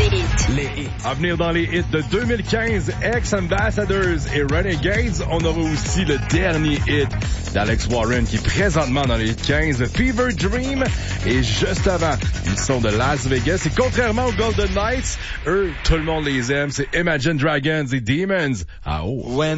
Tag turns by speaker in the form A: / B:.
A: Les hits. À venir dans les hits de 2015, Ex-Ambassadors et Renegades. On aura aussi le dernier hit d'Alex Warren qui est présentement dans les hits 15, Fever Dream. Et juste avant, ils sont de Las Vegas. Et contrairement aux Golden Knights, eux, tout le monde les aime. C'est Imagine Dragons et Demons. Ah oh.